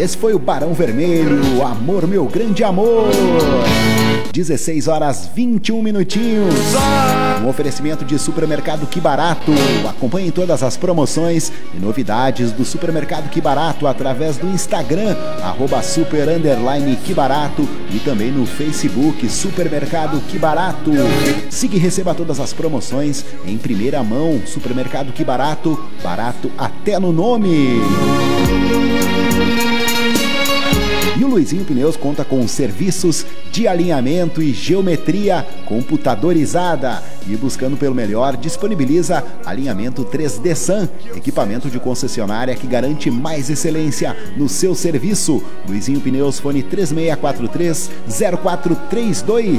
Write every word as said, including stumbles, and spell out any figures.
esse foi o Barão Vermelho, Amor Meu Grande Amor. dezesseis horas vinte e um minutinhos. Um oferecimento de Supermercado Que Barato. Acompanhe todas as promoções e novidades do Supermercado Que Barato através do Instagram, arroba super underline Que Barato, e também no Facebook Supermercado Que Barato. Siga e receba todas as promoções em primeira mão. Supermercado Que Barato, barato até no nome. E o Luizinho Pneus conta com serviços de alinhamento e geometria computadorizada. E buscando pelo melhor, disponibiliza alinhamento três D S A M, equipamento de concessionária que garante mais excelência no seu serviço. Luizinho Pneus, fone três seis quatro três zero quatro três dois.